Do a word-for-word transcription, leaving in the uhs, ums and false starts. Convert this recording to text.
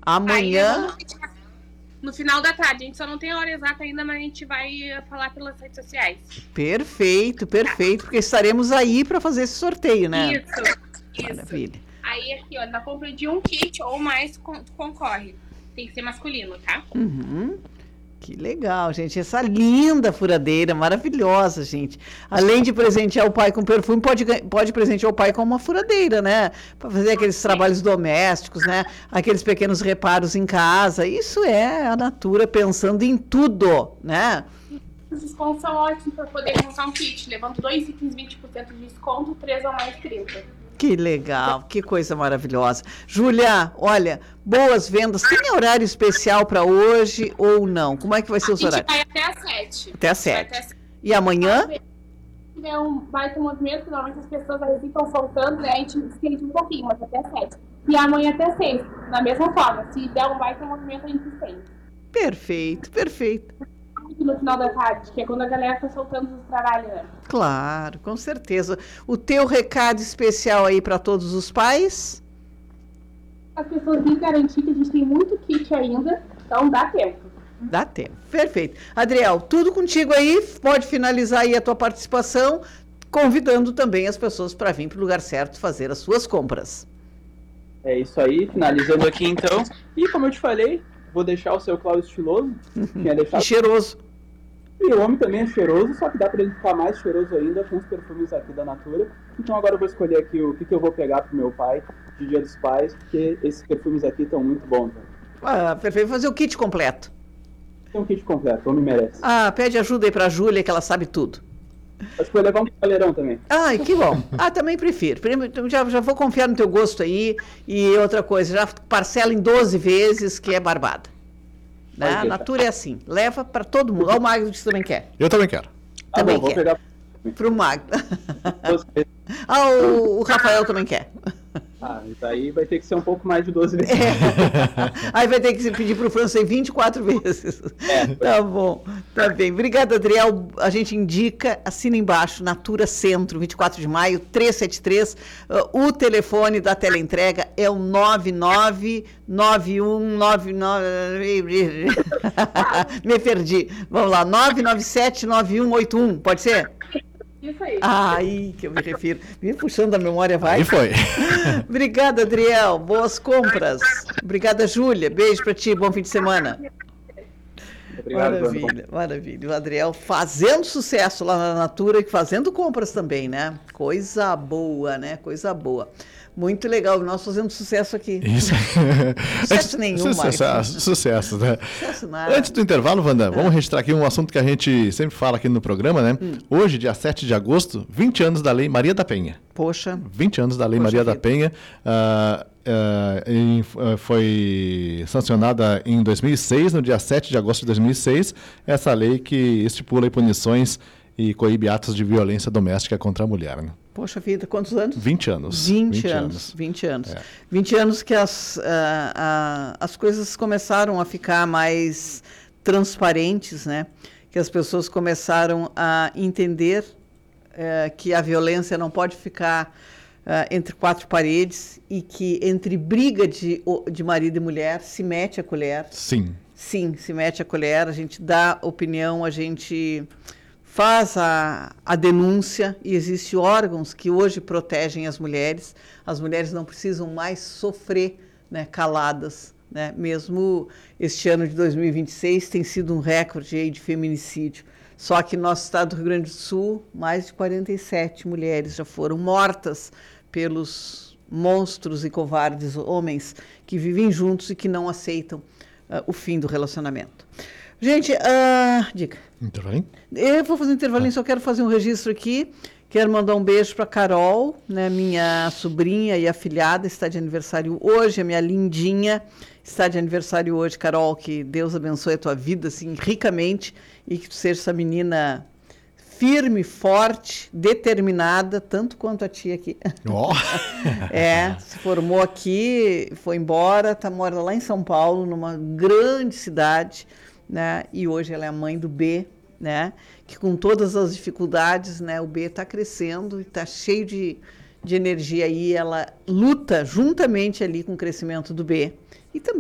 Amanhã... No final da tarde, a gente só não tem a hora exata ainda, mas a gente vai falar pelas redes sociais. Perfeito, perfeito, porque estaremos aí para fazer esse sorteio, né? Isso, isso. Maravilha. Aí aqui, ó, na compra de um kit ou mais, concorre. Tem que ser masculino, tá? Uhum. Que legal, gente. Essa linda furadeira, maravilhosa, gente. Além de presentear o pai com perfume, pode, pode presentear o pai com uma furadeira, né? Para fazer aqueles trabalhos domésticos, né? Aqueles pequenos reparos em casa. Isso é a Natura pensando em tudo, né? Os descontos são ótimos para poder montar um kit. Levando dois itens, vinte por cento de desconto, três ou mais, trinta por cento. Que legal, que coisa maravilhosa. Júlia, olha, boas vendas. Tem horário especial para hoje ou não? Como é que vai ser os horários? A gente vai até às sete. Até às sete. E amanhã? É um baita movimento, normalmente as pessoas aí ficam soltando, né? A gente estende um pouquinho, mas até às sete. E amanhã até seis, da mesma forma. Se der um baita movimento, a gente estende. Perfeito, perfeito. No final da tarde, que é quando a galera tá soltando os trabalhos, né? Claro, com certeza. O teu recado especial aí para todos os pais? As pessoas têm que garantir que a gente tem muito kit ainda, então dá tempo. Dá tempo, perfeito. Adriel, tudo contigo aí, pode finalizar aí a tua participação, convidando também as pessoas para vir para o lugar certo fazer as suas compras. É isso aí, finalizando aqui então. E como eu te falei, vou deixar o seu Cláudio estiloso. Tinha deixado... E cheiroso. E o homem também é cheiroso, só que dá pra ele ficar mais cheiroso ainda com os perfumes aqui da Natura. Então agora eu vou escolher aqui o que, que eu vou pegar pro meu pai de Dia dos Pais, porque esses perfumes aqui estão muito bons. Né? Ah, perfeito. Fazer o kit completo. Tem um kit completo, o homem merece. Ah, pede ajuda aí pra Júlia, que ela sabe tudo. Acho que vou levar um cavaleirão também. Ai, que bom. Ah, também prefiro. Já, já vou confiar no teu gosto aí. E outra coisa, já parcela em doze vezes, que é barbada. Né? A Natura é assim, leva para todo mundo. Olha o Magno que também quer. Eu também quero. Também ah, bom, quer. Vou pegar... Pro Magno. ah, o, o Rafael também quer. Ah, isso aí vai ter que ser um pouco mais de doze vezes. É. Aí vai ter que pedir para o França vinte e quatro vezes. É, tá bom, tá bem. Obrigada, Adriel. A gente indica, assina embaixo, Natura Centro, vinte e quatro de maio, trezentos e setenta e três. Uh, o telefone da teleentrega é o nove nove nove um nove nove... Me perdi. Vamos lá, nove nove sete nove um oito um, pode ser? Isso aí. Aí que eu me refiro. Me puxando a memória, vai. Aí foi. Obrigada, Adriel. Boas compras. Obrigada, Júlia. Beijo para ti. Bom fim de semana. Obrigado, maravilha, maravilha. O Adriel fazendo sucesso lá na Natura e fazendo compras também, né? Coisa boa, né? Coisa boa. Muito legal, nós fazendo sucesso aqui. Isso. Sucesso nenhum, Sucesso, Marcos. sucesso, né? Sucesso nada. Antes do intervalo, Wanda, ah. vamos registrar aqui um assunto que a gente sempre fala aqui no programa, né? Hum. Hoje, dia sete de agosto, vinte anos da Lei Maria da Penha. Poxa. vinte anos da Lei Poxa Maria vida. da Penha. Uh, uh, em, uh, foi sancionada em dois mil e seis, no dia sete de agosto de dois mil e seis, essa lei que estipula punições e coíbe atos de violência doméstica contra a mulher, né? Poxa vida, quantos anos? vinte anos. vinte, vinte anos, anos. vinte anos. É. vinte anos que as, uh, uh, as coisas começaram a ficar mais transparentes, né? Que as pessoas começaram a entender uh, que a violência não pode ficar uh, entre quatro paredes e que entre briga de, de marido e mulher se mete a colher. Sim. Sim, se mete a colher, a gente dá opinião, a gente... faz a, a denúncia e existem órgãos que hoje protegem as mulheres. As mulheres não precisam mais sofrer, né, caladas. Né? Mesmo este ano de dois mil e vinte e seis tem sido um recorde aí de feminicídio. Só que no nosso estado do Rio Grande do Sul, mais de quarenta e sete mulheres já foram mortas pelos monstros e covardes homens que vivem juntos e que não aceitam uh, o fim do relacionamento. Gente, uh, diga. Intervalinho? Eu vou fazer um intervalinho, ah. só quero fazer um registro aqui. Quero mandar um beijo para Carol, né, minha sobrinha e afilhada, está de aniversário hoje, a minha lindinha está de aniversário hoje. Carol, que Deus abençoe a tua vida, assim, ricamente, e que tu seja essa menina firme, forte, determinada, tanto quanto a tia aqui. Oh. É, se formou aqui, foi embora, tá, mora lá em São Paulo, numa grande cidade, né? E hoje ela é a mãe do B, né? Que com todas as dificuldades, né? O B está crescendo e está cheio de, de energia aí. Ela luta juntamente ali com o crescimento do B. E também